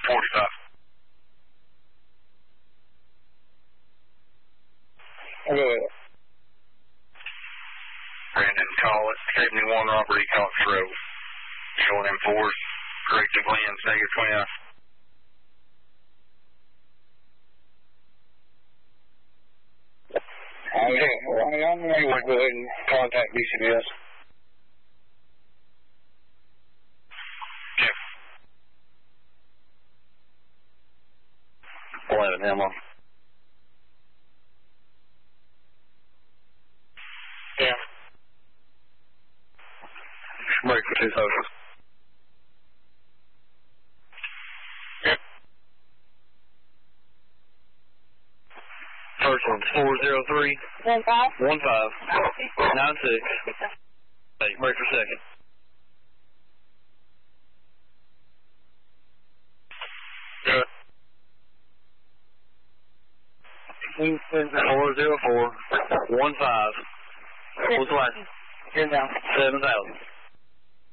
45. I'll go ahead. Brandon Collins, Avenue 1 Robert E. Cox Road. Showing him 4s. Corrective winds, -29. Okay, well, I'm going to go ahead and contact BCBS. Okay. 11, Emma. Yeah. Break for 2 socials. Yep. First one's 403 15 96. Hey, break for second. Good. 404 15. What's the last? Good now. 7,000.